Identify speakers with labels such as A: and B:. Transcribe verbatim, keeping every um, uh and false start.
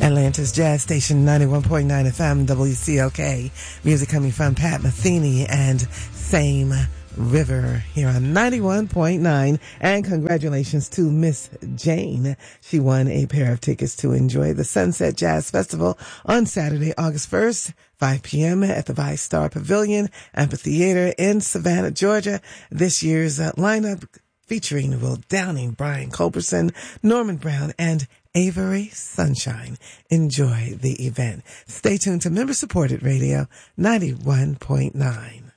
A: Atlanta's Jazz Station, ninety-one point nine F M, W C L K. Music coming from Pat Metheny and Same River here on ninety-one point nine. And congratulations to Miss Jane. She won a pair of tickets to enjoy the Sunset Jazz Festival on Saturday, August first, five p.m. at the Vice Star Pavilion Amphitheater in Savannah, Georgia. This year's uh, lineup featuring Will Downing, Brian Culberson, Norman Brown, and Avery Sunshine. Enjoy the event. Stay tuned to member-supported radio ninety-one point nine.